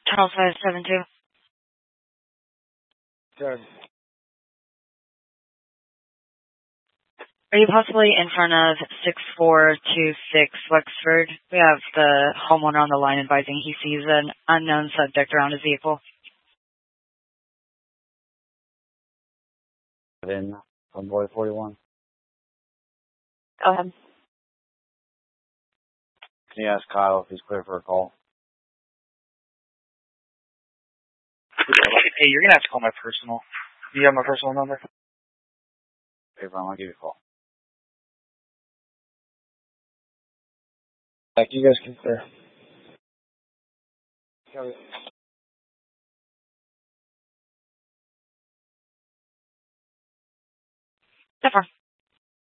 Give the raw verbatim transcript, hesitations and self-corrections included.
Channel five seven two. Good. Are you possibly in front of six four two six Wexford? We have the homeowner on the line advising he sees an unknown subject around his vehicle. In on board forty-one. Go ahead. Can you ask Kyle if he's clear for a call? Hey, you're gonna have to call my personal. Do you have my personal number? Okay, Brian, I'll give you a call. Like, you guys can clear. So far.